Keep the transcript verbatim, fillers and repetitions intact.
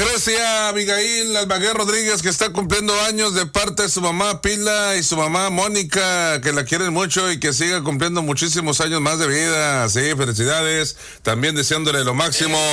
Grecia Abigail Almaguer Rodríguez, que está cumpliendo años de parte de su mamá Pila y su mamá Mónica, que la quieren mucho y que siga cumpliendo muchísimos años más de vida. Sí, felicidades. También deseándole lo máximo.